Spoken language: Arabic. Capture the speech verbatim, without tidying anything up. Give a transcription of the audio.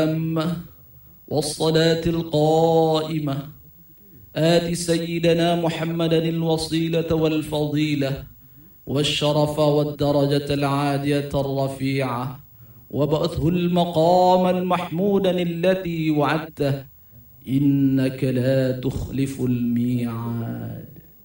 والصلاة القائمة آت سيدنا محمدا الوصيلة والفضيلة والشرف والدرجة العالية الرفيعة وابعثه المقام المحمود الذي وعدته إنك لا تخلف الميعاد.